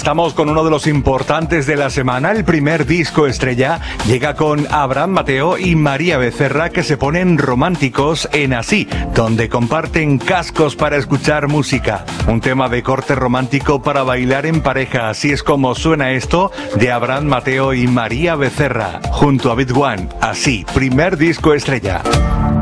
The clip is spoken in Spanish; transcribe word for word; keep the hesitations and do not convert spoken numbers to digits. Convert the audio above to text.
Estamos con uno de los importantes de la semana. El primer disco estrella llega con Abraham Mateo y María Becerra, que se ponen románticos en Así, donde comparten cascos para escuchar música. Un tema de corte romántico para bailar en pareja. Así es como suena esto de Abraham Mateo y María Becerra junto a Bit One. Así, primer disco estrella.